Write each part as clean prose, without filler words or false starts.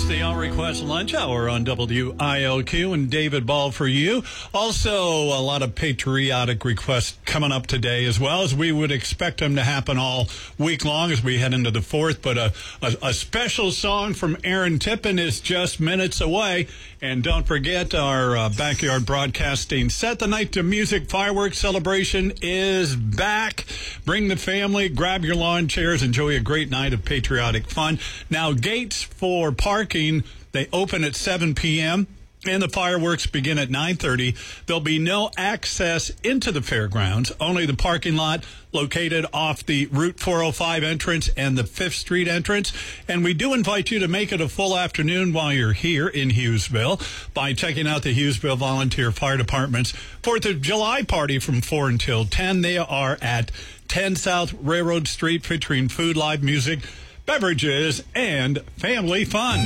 the All Request Lunch Hour on WILQ, and David Ball for you. Also, a lot of patriotic requests coming up today as well, as we would expect them to happen all week long as we head into the 4th. But a special song from Aaron Tippin is just minutes away. And don't forget, our backyard broadcasting Set the Night to Music fireworks celebration is back. Bring the family, grab your lawn chairs, enjoy a great night of patriotic fun. Now, gates for parking, they open at 7 p.m., and the fireworks begin at 9:30. There'll be no access into the fairgrounds, only the parking lot located off the Route 405 entrance and the 5th Street entrance. And we do invite you to make it a full afternoon while you're here in Hughesville by checking out the Hughesville Volunteer Fire Department's 4th of July party from 4 until 10. They are at 10 South Railroad Street, featuring food, live music, beverages, and family fun.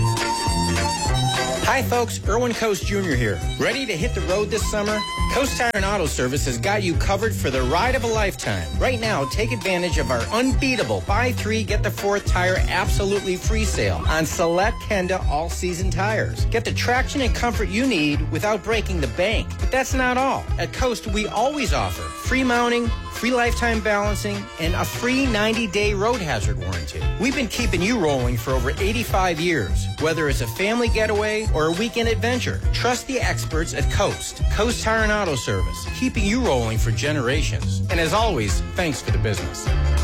Hi folks, Erwin Coast Jr. here. Ready to hit the road this summer? Coast Tire and Auto Service has got you covered for the ride of a lifetime. Right now, take advantage of our unbeatable buy 3, get the 4th tire absolutely free sale on select Kenda all-season tires. Get the traction and comfort you need without breaking the bank. But that's not all. At Coast, we always offer free mounting, free lifetime balancing, and a free 90-day road hazard warranty. We've been keeping you rolling for over 85 years. Whether it's a family getaway or a weekend adventure, trust the experts at Coast. Coast Tire and Auto Service, keeping you rolling for generations. And as always, thanks for the business.